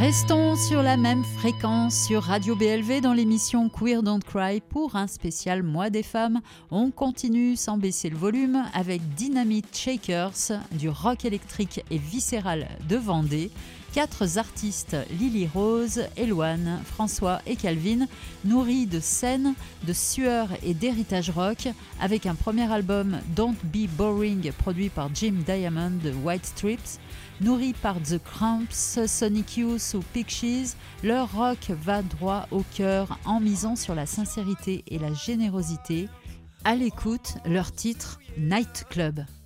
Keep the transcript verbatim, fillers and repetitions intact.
Restons sur la même fréquence sur Radio B L V dans l'émission Queer Don't Cry pour un spécial Mois des femmes. On continue sans baisser le volume avec Dynamite Shakers, du rock électrique et viscéral de Vendée. Quatre artistes, Lily Rose, Eloane, François et Calvin, nourris de scènes, de sueur et d'héritage rock, avec un premier album Don't Be Boring produit par Jim Diamond de White Stripes. Nourris par The Cramps, Sonic Youth ou Pixies, leur rock va droit au cœur en misant sur la sincérité et la générosité. À l'écoute, leur titre Night Club.